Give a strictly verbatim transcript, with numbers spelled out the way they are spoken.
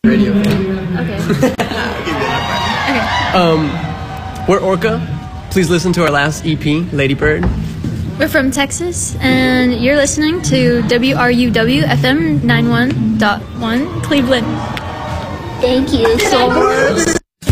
Radio. Okay. I'll give you that Okay. Um, we're Orca. Please listen to our last E P, Ladybird. We're from Texas, and you're listening to W R U W F M ninety-one point one Cleveland. Thank you so much.